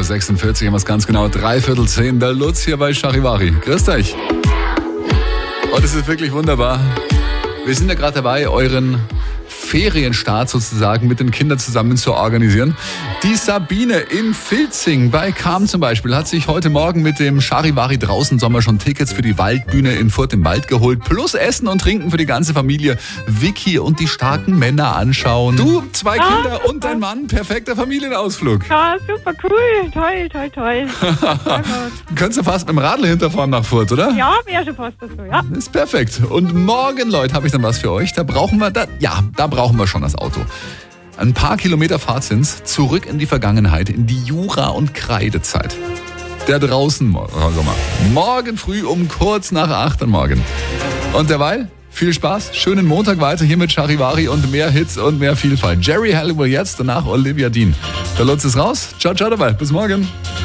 9.46 Uhr, haben wir es ganz genau, 9:45, der Lutz hier bei Charivari. Grüßt euch. Und es ist wirklich wunderbar. Wir sind ja gerade dabei, euren Ferienstart sozusagen mit den Kindern zusammen zu organisieren. Die Sabine in Filzing bei Cham zum Beispiel hat sich heute Morgen mit dem Charivari draußen Sommer schon Tickets für die Waldbühne in Furth im Wald geholt. Plus Essen und Trinken für die ganze Familie. Vicky und die starken Männer anschauen. Du, 2 Kinder und dein Mann. Perfekter Familienausflug. Ja, super cool. Toll. Könntest du fast mit dem Radl hinterfahren nach Furth, oder? Ja, wäre schon fast so, ja. Das ist perfekt. Und morgen, Leute, habe ich dann was für euch. Da brauchen wir schon das Auto. Ein paar Kilometer Fahrt sind's, zurück in die Vergangenheit, in die Jura- und Kreidezeit. Der draußen, morgen früh um kurz nach 8 am Morgen. Und derweil, viel Spaß, schönen Montag weiter hier mit Charivari und mehr Hits und mehr Vielfalt. Jerry Halliwell jetzt, danach Olivia Dean. Der Lutz ist raus. Ciao dabei, bis morgen.